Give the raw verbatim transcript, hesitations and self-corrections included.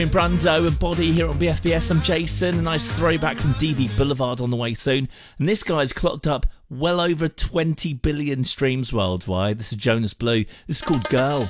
Brando and Body here on B F B S. I'm Jason. A nice throwback from D B Boulevard on the way soon. And this guy's clocked up well over twenty billion streams worldwide. This is Jonas Blue. This is called Girl.